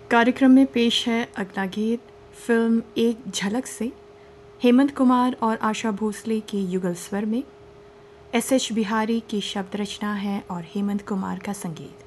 कार्यक्रम में पेश है अगला गीत फिल्म एक झलक से हेमंत कुमार और आशा भोसले के युगल स्वर में। एस एच बिहारी की शब्द रचना है और हेमंत कुमार का संगीत।